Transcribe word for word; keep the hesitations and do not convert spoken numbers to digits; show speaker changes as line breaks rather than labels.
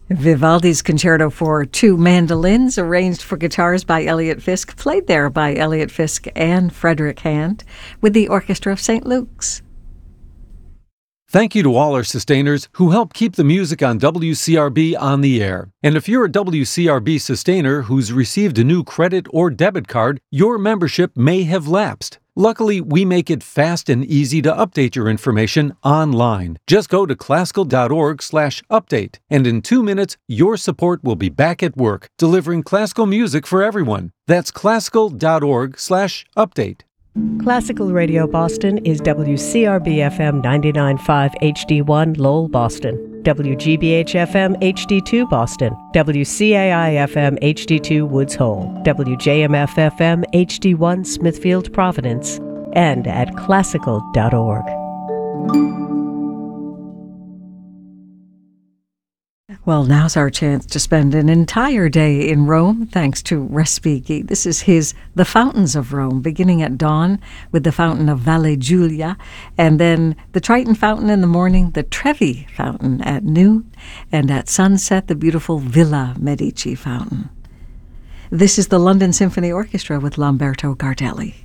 Vivaldi's Concerto for Two Mandolins, arranged for guitars by Elliott Fisk, played there by Elliott Fisk and Frederick Hand, with the Orchestra of Saint Luke's.
Thank you to all our sustainers who help keep the music on W C R B on the air. And if you're a W C R B sustainer who's received a new credit or debit card, your membership may have lapsed. Luckily, we make it fast and easy to update your information online. Just go to classical dot org slash update, and in two minutes, your support will be back at work, delivering classical music for everyone. That's classical dot org slash update.
Classical Radio Boston is W C R B F M ninety-nine point five H D one Lowell, Boston, W G B H F M H D two Boston, W C A I F M H D two Woods Hole, W J M F F M H D one Smithfield, Providence, and at classical dot org.
Well, now's our chance to spend an entire day in Rome, thanks to Respighi. This is his The Fountains of Rome, beginning at dawn with the Fountain of Valle Giulia, and then the Triton Fountain in the morning, the Trevi Fountain at noon, and at sunset, the beautiful Villa Medici Fountain. This is the London Symphony Orchestra with Lamberto Gardelli.